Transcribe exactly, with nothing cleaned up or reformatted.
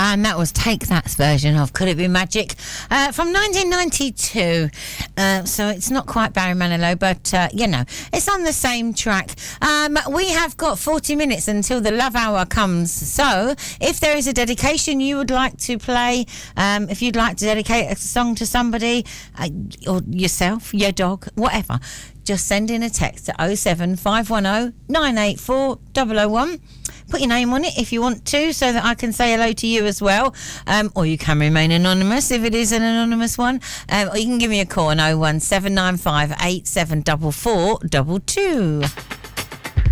And that was Take That's version of Could It Be Magic uh, from nineteen ninety-two. Uh, so it's not quite Barry Manilow, but, uh, you know, it's on the same track. Um, we have got forty minutes until the love hour comes. So if there is a dedication you would like to play, um, if you'd like to dedicate a song to somebody, uh, or yourself, your dog, whatever, just send in a text to oh seven five one oh nine eight four oh oh one. Put your name on it if you want to, so that I can say hello to you as well. Um, or you can remain anonymous if it is an anonymous one. Um, or you can give me a call on oh one seven nine five eight seven four four two two.